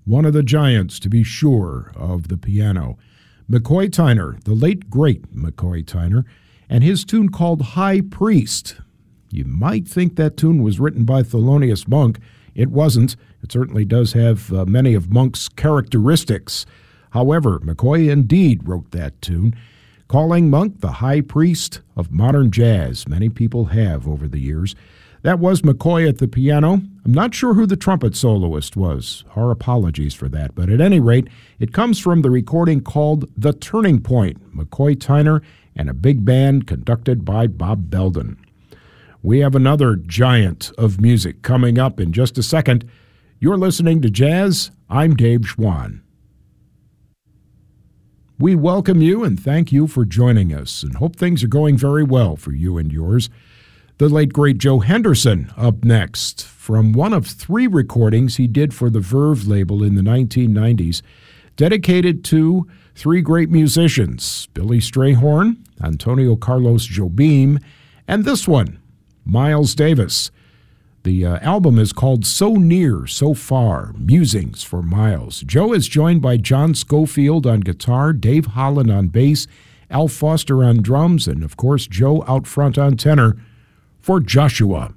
one of the giants, to be sure, of the piano. McCoy Tyner, the late great McCoy Tyner, and his tune called High Priest. You might think that tune was written by Thelonious Monk. It wasn't. It certainly does have many of Monk's characteristics. However, McCoy indeed wrote that tune, calling Monk the high priest of modern jazz. Many people have over the years. That was McCoy at the piano. I'm not sure who the trumpet soloist was. Our apologies for that. But at any rate, it comes from the recording called The Turning Point, McCoy Tyner and a big band conducted by Bob Belden. We have another giant of music coming up in just a second. You're listening to Jazz. I'm Dave Schwann. We welcome you and thank you for joining us and hope things are going very well for you and yours. The late, great Joe Henderson up next from one of 3 recordings he did for the Verve label in the 1990s, dedicated to 3 great musicians, Billy Strayhorn, Antonio Carlos Jobim, and this one, Miles Davis. The album is called So Near, So Far, Musings for Miles. Joe is joined by John Schofield on guitar, Dave Holland on bass, Al Foster on drums, and of course Joe out front on tenor for Joshua.